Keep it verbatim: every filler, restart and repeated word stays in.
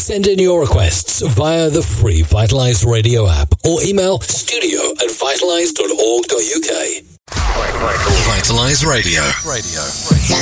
Send in your requests via the free Vitalize Radio app or email studio at vitalize dot org dot uk. Vitalize Radio. Radio.